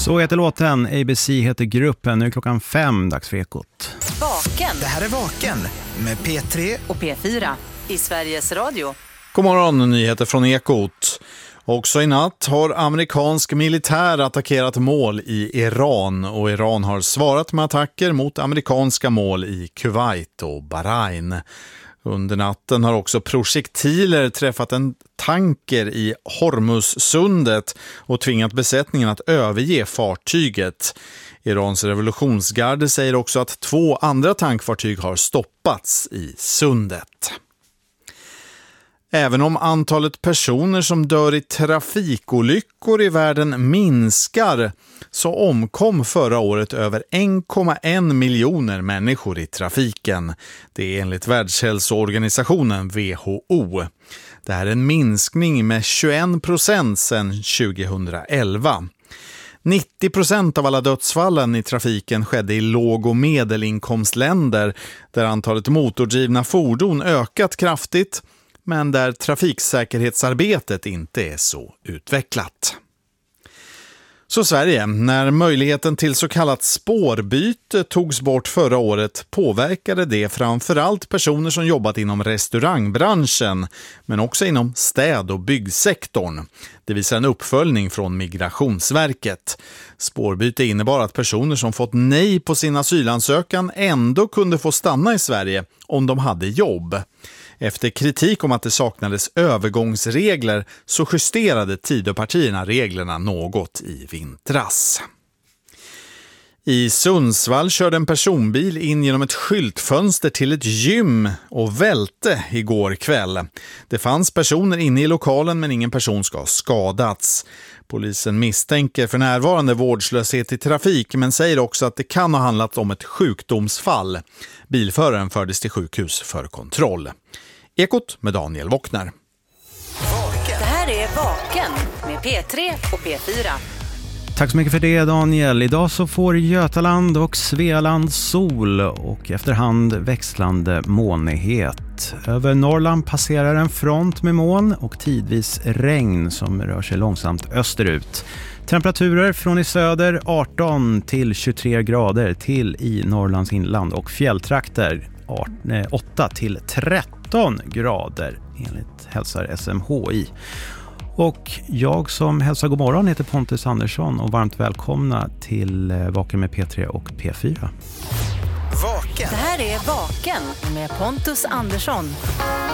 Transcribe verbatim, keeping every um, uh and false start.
Så heter låten, A B C heter gruppen. Nu är klockan fem, dags för Ekot. Vaken. Det här är Vaken med P tre och P fyra i Sveriges Radio. God morgon, nyheter från Ekot. Också i natt har amerikansk militär attackerat mål i Iran och Iran har svarat med attacker mot amerikanska mål i Kuwait och Bahrain. Under natten har också projektiler träffat en tanker i Hormuzsundet och tvingat besättningen att överge fartyget. Irans revolutionsgarde säger också att två andra tankfartyg har stoppats i sundet. Även om antalet personer som dör i trafikolyckor i världen minskar så omkom förra året över en komma en miljoner människor i trafiken. Det är enligt Världshälsoorganisationen W H O. Det här är en minskning med tjugoen procent sedan tjugohundraelva. nittio procent av alla dödsfallen i trafiken skedde i låg- och medelinkomstländer där antalet motordrivna fordon ökat kraftigt, men där trafiksäkerhetsarbetet inte är så utvecklat. Så Sverige, när möjligheten till så kallat spårbyte togs bort förra året påverkade det framförallt personer som jobbat inom restaurangbranschen men också inom städ- och byggsektorn. Det visar en uppföljning från Migrationsverket. Spårbyte innebar att personer som fått nej på sin asylansökan ändå kunde få stanna i Sverige om de hade jobb. Efter kritik om att det saknades övergångsregler så justerade Tidöpartierna reglerna något i vintras. I Sundsvall körde en personbil in genom ett skyltfönster till ett gym och välte igår kväll. Det fanns personer inne i lokalen men ingen person ska ha skadats. Polisen misstänker för närvarande vårdslöshet i trafik men säger också att det kan ha handlat om ett sjukdomsfall. Bilföraren fördes till sjukhus för kontroll. Ekot med Daniel Wockner. Det här är Vaken med P tre och P fyra. Tack så mycket för det, Daniel. Idag så får Götaland och Svealand sol och efterhand växlande molnighet. Över Norrland passerar en front med moln och tidvis regn som rör sig långsamt österut. Temperaturer från i söder arton till tjugotre grader till i Norrlands inland och fjälltrakter åtta till tretton grader enligt hälsar S M H I. Och jag som hälsar god morgon heter Pontus Andersson och varmt välkomna till Vaken med P tre och P fyra. Vaken. Det här är Vaken med Pontus Andersson.